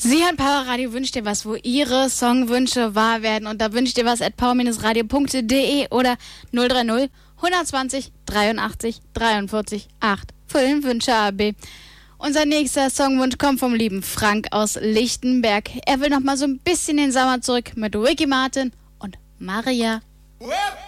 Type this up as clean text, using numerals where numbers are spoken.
Sie hören Powerradio Wünscht dir was, wo Ihre Songwünsche wahr werden. Und da wünscht ihr was at power-radio.de oder 030 120 83 43 8 für den Wünsche AB. Unser nächster Songwunsch kommt vom lieben Frank aus Lichtenberg. Er will noch mal so ein bisschen den Sommer zurück mit Ricky Martin und Maria.